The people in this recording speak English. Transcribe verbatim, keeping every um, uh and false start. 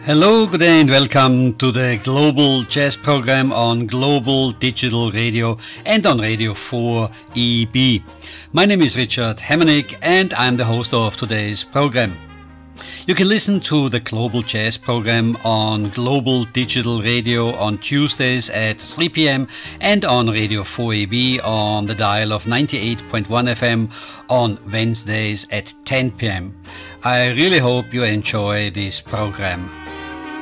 Hello, good day and welcome to the Global Jazz Program on Global Digital Radio and on Radio four E B. My name is Richard Hemmernick and I'm the host of today's program. You can listen to the Global Jazz Program on Global Digital Radio on Tuesdays at three p.m. and on Radio four E B on the dial of ninety-eight point one F M on Wednesdays at ten p.m. I really hope you enjoy this program.